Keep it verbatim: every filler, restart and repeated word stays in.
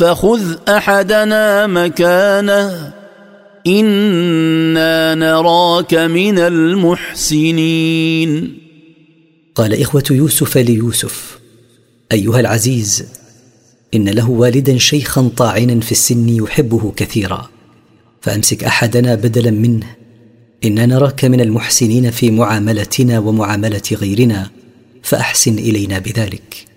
فخذ أحدنا مكانه إنا نراك من المحسنين. قال إخوة يوسف ليوسف: أيها العزيز، إن له والدا شيخا طاعنا في السن يحبه كثيرا، فأمسك أحدنا بدلا منه، إنا نراك من المحسنين في معاملتنا ومعاملة غيرنا، فأحسن إلينا بذلك.